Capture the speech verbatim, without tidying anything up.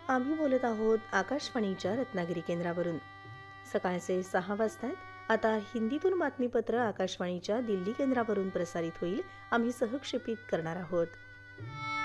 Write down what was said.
आम्ही बोलत आहोत आकाशवाणीच्या रत्नागिरी केंद्रावरून. सकाळचे सहा वाजतायत. आता हिंदीतून बातमीपत्र आकाशवाणीच्या दिल्ली केंद्रावरून प्रसारित होईल. आम्ही सहक्षेपित करणार आहोत.